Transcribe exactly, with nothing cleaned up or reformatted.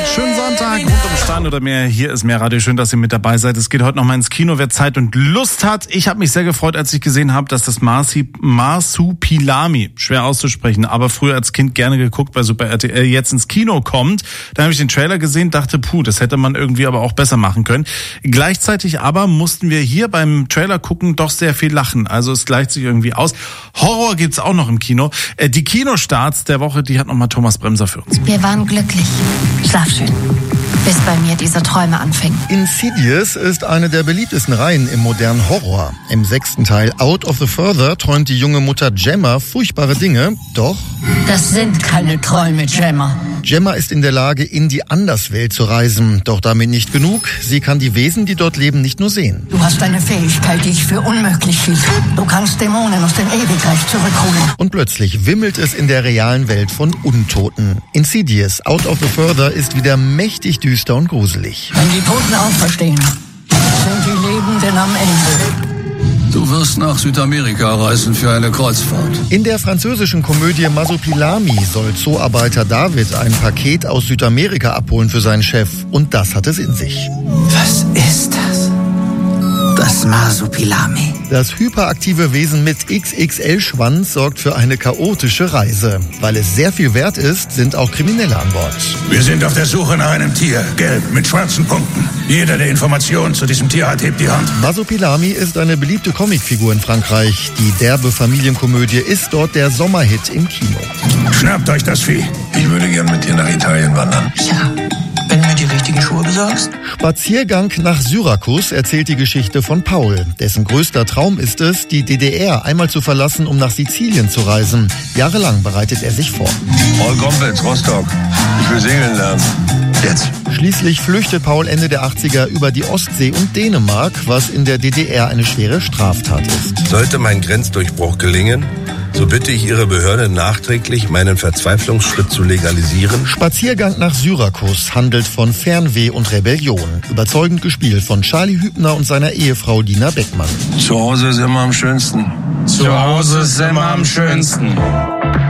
Schönen Sonntag, rund um Stein oder mehr. Hier ist mehr Radio. Schön, dass ihr mit dabei seid. Es geht heute noch mal ins Kino, wer Zeit und Lust hat. Ich habe mich sehr gefreut, als ich gesehen habe, dass das Marsi, Marsupilami, schwer auszusprechen, aber früher als Kind gerne geguckt bei Super R T L, jetzt ins Kino kommt. Da habe ich den Trailer gesehen, dachte, puh, das hätte man irgendwie aber auch besser machen können. Gleichzeitig aber mussten wir hier beim Trailer gucken doch sehr viel lachen. Also es gleicht sich irgendwie aus. Horror gibt's auch noch im Kino. Die Kinostarts der Woche, die hat noch mal Thomas Bremser für uns. Wir waren glücklich. Schlaf schön. Bis bei mir diese Träume anfingen. Insidious ist eine der beliebtesten Reihen im modernen Horror. Im sechsten Teil Out of the Further träumt die junge Mutter Gemma furchtbare Dinge, doch... Das sind keine Träume, Gemma. Gemma ist in der Lage, in die Anderswelt zu reisen. Doch damit nicht genug. Sie kann die Wesen, die dort leben, nicht nur sehen. Du hast eine Fähigkeit, die ich für unmöglich hielt. Du kannst Dämonen aus dem Ewigreich zurückholen. Und plötzlich wimmelt es in der realen Welt von Untoten. Insidious, Out of the Further ist wieder mächtig düster und gruselig. Wenn die Toten auferstehen, sind die Lebenden am Ende. Du wirst nach Südamerika reisen für eine Kreuzfahrt. In der französischen Komödie Marsupilami soll Zooarbeiter David ein Paket aus Südamerika abholen für seinen Chef. Und das hat es in sich. Was ist das? Das Marsupilami. Das hyperaktive Wesen mit X X L-Schwanz sorgt für eine chaotische Reise. Weil es sehr viel wert ist, sind auch Kriminelle an Bord. Wir sind auf der Suche nach einem Tier, gelb, mit schwarzen Punkten. Jeder, der Informationen zu diesem Tier hat, hebt die Hand. Marsupilami ist eine beliebte Comicfigur in Frankreich. Die derbe Familienkomödie ist dort der Sommerhit im Kino. Schnappt euch das Vieh. Ich würde gern mit dir nach Italien wandern. Ja, wenn du mir die richtigen Schuhe besorgst. Spaziergang nach Syrakus erzählt die Geschichte von Paul. Dessen größter Traum ist es, die D D R einmal zu verlassen, um nach Sizilien zu reisen. Jahrelang bereitet er sich vor. Paul Gompitz, Rostock. Ich will segeln lernen. Jetzt. Schließlich flüchtet Paul Ende der achtziger über die Ostsee und Dänemark, was in der D D R eine schwere Straftat ist. Sollte mein Grenzdurchbruch gelingen, so bitte ich Ihre Behörde nachträglich, meinen Verzweiflungsschritt zu legalisieren. Spaziergang nach Syrakus handelt von Fernweh und Rebellion. Überzeugend gespielt von Charlie Hübner und seiner Ehefrau Dina Beckmann. Zu Hause ist immer am schönsten. Zu Hause ist immer am schönsten.